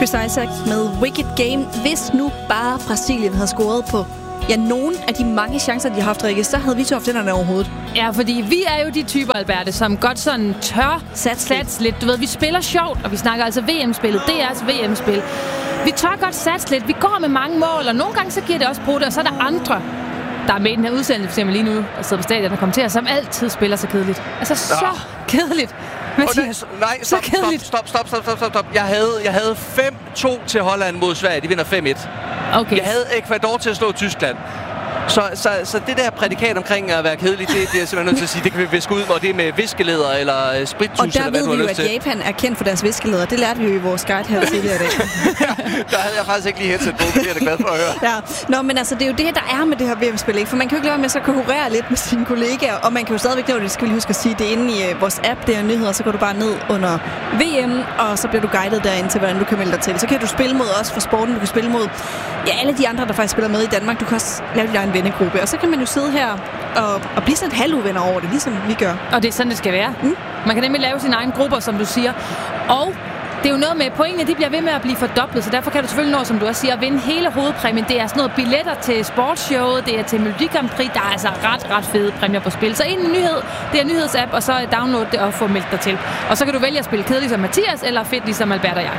Chris Isaak med Wicked Game. Hvis nu bare Brasilien havde scoret på nogen af de mange chancer, de har haft, Rikke, så havde vi haft den overhovedet. Ja, fordi vi er jo de typer, Alberte, som godt sådan tør satse lidt. Du ved, vi spiller sjovt, og vi snakker altså VM-spillet. Det er altså VM-spil. Vi tør godt satse lidt. Vi går med mange mål, og nogle gange så giver det også på det, og så er der andre, der er med i den her udsendelse, for eksempel lige nu, der sidder på stadion og kommenterer, som altid spiller så kedeligt. Altså, så kedeligt. Stop. Jeg havde 5-2 til Holland mod Sverige. De vinder 5-1. Okay. Jeg havde Ecuador til at slå Tyskland. Så det der prædikat omkring at være kedelig, det er simpelthen nødt til at sige, det kan vi viske ud, og det er med viskeleder eller sprittus. Og der ved vi jo, at Japan er kendt for deres viskeleder. Det lærte vi jo i vores guide her tidligere i dag. Der havde jeg faktisk ikke lige headset på, det er jeg da glad for at høre. Ja. Nå, men altså, det er jo det, der er med det her VM-spil, ikke? For man kan jo ikke lade være med at konkurrere lidt med sine kollegaer, og man kan jo stadigvæk nå det, skal vi lige huske at sige, det er inde i vores app, der er nyheder, så går du bare ned under VM, og så bliver du guidet derinde til, hvordan du kan melde dig til. Så kan du spille mod os for sporten, du kan spille mod alle de andre, der faktisk spiller med i Danmark. Du kan også lave din egen vennegruppe, og så kan man jo sidde her og blive sådan halvuvenner over det, ligesom vi gør. Og det er sådan, det skal være. Man kan nemlig lave sine egne grupper, som du siger. Og det er jo noget med, pointene de bliver ved med at blive fordoblet, så derfor kan du selvfølgelig nå, som du også siger, at vinde hele hovedpræmien. Det er sådan noget billetter til sportsshowet, det er til Melodi Grand Prix, der er altså ret fede præmier på spil. Så en nyhed, det er nyhedsapp, og så download det og få meldt dig til. Og så kan du vælge at spille kedeligt som Mathias, eller fedt ligesom Albert og jeg.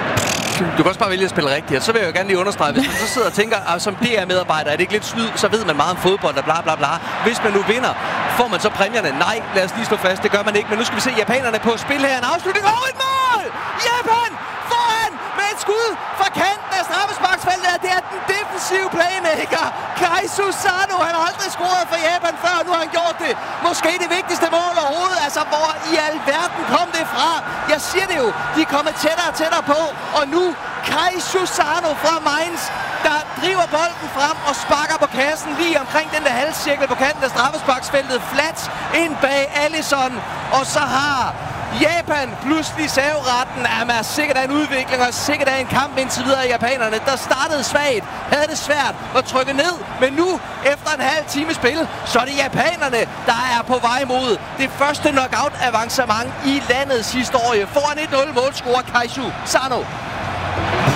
Du kan også bare vælge at spille rigtigt, og så vil jeg jo gerne lige understrege, hvis man så sidder og tænker, at som DR-medarbejder er det ikke lidt snyd, så ved man meget om fodbold og bla bla bla. Hvis man nu vinder, får man så præmierne? Nej, lad os lige slå fast, det gør man ikke. Men nu skal vi se japanerne på spil her. En afslutning og et mål! Japan foran med et skud fra kanten af straffesparksfeltet. Det er den defensive playmaker, Kaisu Sano. Han har aldrig scoret for Japan før, nu har han gjort det. Måske det vigtigste mål overhovedet. Altså, hvor i alverden kom det fra? Jeg siger det jo, de er kommet tættere og tættere på. Og nu Kaisu Sano fra Mainz, der driver bolden frem og sparker på kassen lige omkring den der halvcirkel på kanten af straffesparksfeltet. Flat ind bag Alisson. Og så har Japan pludselig serveretten. Jamen, er sikkert af en udvikling og sikkert af en kamp indtil videre. Japanerne, der startede svagt, havde det svært at trykke ned. Men nu, efter en halv time spil, så er det japanerne, der er på vej mod det første knockout-avancement i landets historie. Foran 1-0 målscorer Kaisu Sano.